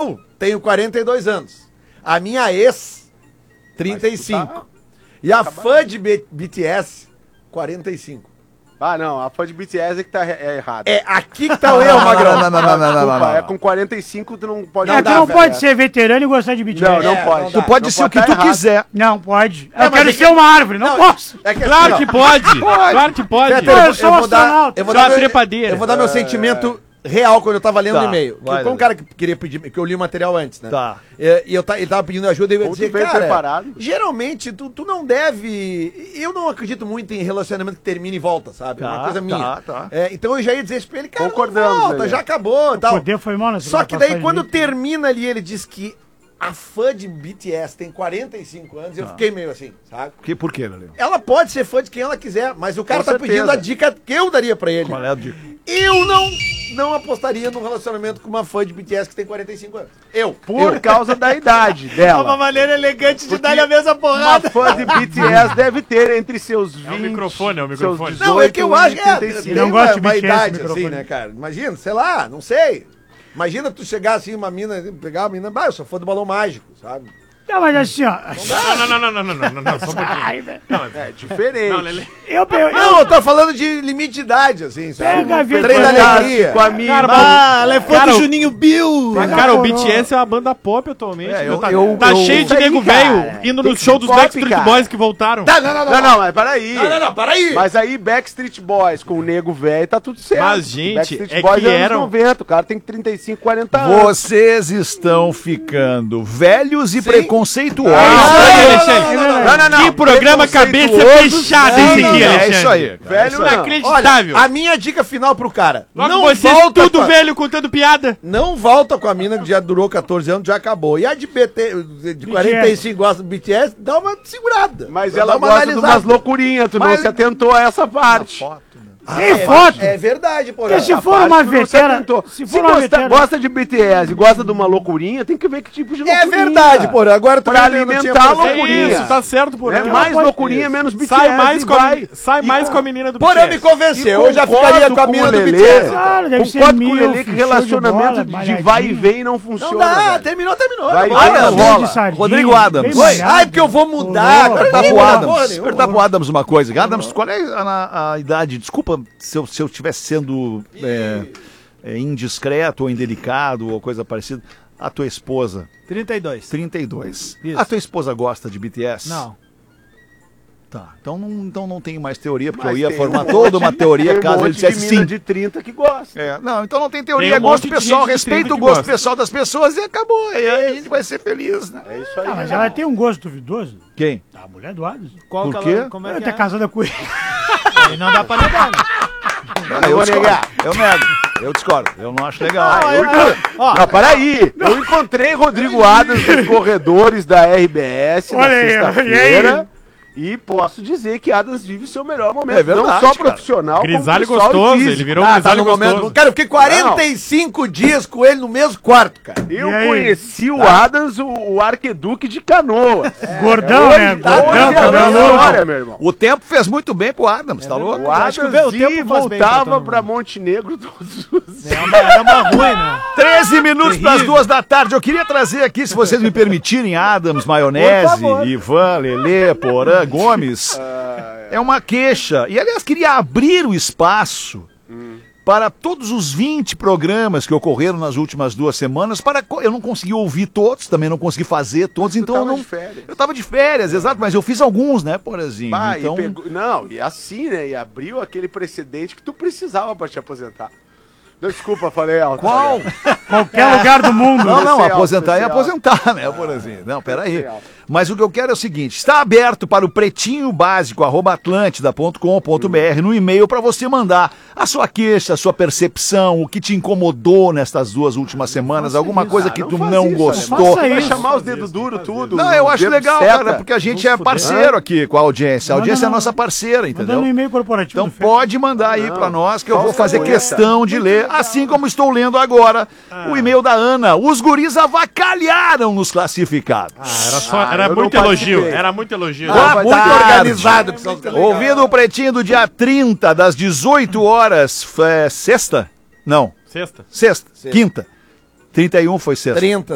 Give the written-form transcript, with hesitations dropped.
Eu tenho 42 anos. A minha ex, 35. E a fã de BTS, 45. Ah, não, a fã de BTS é que tá errada. É aqui que tá o erro, Magrão. Desculpa, é com 45 tu não pode... Tu não pode ser veterano e gostar de BTS. Não pode. Tu pode ser o que tu quiser. Não, pode. É, Eu quero ser uma árvore, não posso. É que Claro assim, que pode. Claro que pode. Peter, Eu sou astronauta. Só uma trepadeira. Eu vou dar meu sentimento real quando eu tava lendo o e-mail. vai, Foi um cara que queria pedir, que eu li o material antes, né? Tá. E ele tava pedindo ajuda e eu ia dizer, veio cara, preparado. geralmente tu não deve... Eu não acredito muito em relacionamento que termina e volta, sabe? É uma coisa minha. Tá. Então eu já ia dizer isso pra ele, cara, Concordamos, não volta, Lelê. já acabou e tal. Poder foi mal nessa Só que daí quando passagem. termina ali, ele diz que a fã de BTS tem 45 anos, eu fiquei meio assim, sabe? Por quê, Lelê? Ela pode ser fã de quem ela quiser, mas o cara Com tá certeza. pedindo a dica que eu daria pra ele. Qual é a dica? Eu não apostaria num relacionamento com uma fã de BTS que tem 45 anos. Por causa da idade dela. maneira elegante Porque dar-lhe a mesma Uma porrada. fã de BTS deve ter entre seus 20... É o microfone, é o microfone. seus Não, é que eu 18 acho e que é, 35. tem não gosta de uma BTS, idade microfone. assim, né, cara? Imagina, sei lá, não sei. Imagina tu chegar assim, uma mina, pegar uma mina, eu sou fã do Balão Mágico, sabe? Não, mas assim, ó. Não, só um pouquinho. É diferente. Não, Lelê. Não, eu tô falando de limite de idade, assim, sabe? Pega a vida. Trem da Fantástico, alegria. com a minha Cara, irmã. ela é fã Cara, do o- Juninho Bill. Mas, cara, o BTS é uma banda pop atualmente. É, viu? Tá eu- cheio de isso aí, nego cara. velho indo Tem no show dos pop, Backstreet cara. Boys que voltaram. Tá, não, Não, mas peraí. Não, para aí. Mas aí Backstreet Boys com o nego velho tá tudo certo. Mas, gente, Backstreet é Boys que anos eram- 90, o cara tem 35, 40 anos. Vocês estão ficando velhos e É preconceituosos. isso aí, Alexandre. Não. Que programa cabeça Preconceituoso. fechada esse aqui, É Alexandre. isso aí. cara, Velho é isso aí. não. Inacreditável. Olha, a minha dica final pro cara. Logo não vocês volta tudo com a- velho contando piada. Não volta com a mina que já durou 14 anos, já acabou. E a de 45 gosta do BTS, dá uma segurada. Mas Dá ela uma gosta de analisada. umas loucurinhas, tu não Mas- se atentou a essa parte. Tem foto. É verdade, porra. Porque se Essa for parte uma tu não se vetera. atentou. Se Se for uma vetera. gosta de BTS e gosta de uma loucurinha, tem que ver que tipo de loucurinha. É verdade, porra. Agora tu Pra não tinha alimentar a percebido. loucurinha. Isso, tá certo, por É mais loucurinha, menos BTS. Sai mais, e com a, vai. sai mais com a menina do Porra, me BTS. convenceu. Eu já Concordo ficaria com a com mina o do Lelê. BTS. Claro, deve ser Concordo com o mil, Lelê que show de relacionamento bola, de malhadinho. vai e vem não Não funciona. dá, velho. terminou. Vai, Vai, vai, não rola. de sardinha, Rodrigo Adams. bem malhado. Ai, porque eu vou mudar. Rolou. Agora Perguntar ninguém pro muda Adams. porra nenhuma. Perguntar pro Adams uma coisa. Adams, qual é a idade? Desculpa se eu estivesse sendo indiscreto ou indelicado ou coisa parecida. A tua esposa, 32. 32. Isso. A tua esposa gosta de BTS? Não. Tá. Então não tenho mais teoria, porque Mas eu ia tem formar um toda uma teoria Tem um caso ele monte dissesse de mina sim. de 30 que gosta. Não, então não tem teoria, Tem é um gosto monte de pessoal, gente de respeita 30 o que gosto gosta. pessoal das pessoas e acabou. E aí a gente vai ser feliz, né? É isso aí. Ah, mas ela tem um gosto duvidoso. Quem? A mulher do Adams. Qual Por que ela- quê? Como é Ela que tá é? casada com ele. Aí não dá pra negar, né? Eu vou discordo. negar. Eu nego. Eu discordo. Eu não acho legal. Não, peraí. Eu encontrei Rodrigo Adams nos corredores da RBS na Olha aí, sexta-feira. E posso dizer que Adams vive seu melhor momento. É verdade, não só cara. profissional, Grisalho como pessoal e gostoso, físico. ele virou um Tá grisalho no momento. gostoso. Cara, eu fiquei 45 dias com ele no mesmo quarto, cara. Eu E aí? conheci o Adams, o arqueduque de Canoas. Gordão, né? Hoje Gordão, é cabelo outra louco. história, meu irmão. O tempo fez muito bem pro Adams, tá louco? O Acho que Adams o tempo ia e faz bem pra voltava todo pra mundo. Montenegro todos os Era uma ruim, né? 13 minutos para as 2 da tarde. Eu queria trazer aqui, se vocês me permitirem, Adams, Por Maionese, favor. Ivan, Lelê, Porã, Gomes. É uma queixa. E, aliás, queria abrir o espaço para todos os 20 programas que ocorreram nas últimas 2 semanas. Eu não consegui ouvir todos, também não consegui fazer todos, então eu tava não. de férias. Eu tava de férias, exato, mas eu fiz alguns, né, Porazinho? Bah, Então, e pegou- não, e assim, né? E abriu aquele precedente que tu precisava pra te aposentar. Não, desculpa, falei alto. qual? Qualquer lugar do mundo. Não, não, Especial, aposentar é especial. aposentar, né, Porazinho? Não, peraí. Especial. Mas o que eu quero é o seguinte, está aberto para o pretinho básico, @atlantida.com.br, no e-mail para você mandar a sua queixa, a sua percepção, o que te incomodou nestas 2 últimas semanas, alguma coisa que tu faz não isso, gostou. Faça Vai isso. chamar os dedos duros, tudo. Não, eu acho dedo legal, seta. cara, porque a gente é parceiro aqui com a audiência. A audiência é a Manda nossa parceira, Mandando entendeu? um e-mail corporativo. Então do Fera. pode mandar aí pra nós que eu vou falsa fazer poeta. questão de ler, assim como estou lendo agora o e-mail da Ana. Os guris avacalharam nos classificados. Era eu muito não elogio, participei. era muito elogio. Boa Muito tarde. organizado que são os caras. Ouvindo o Pretinho do dia 30, das 18 horas, sexta? Não, Sexta. sexta, quinta. 31 foi sexta. 30.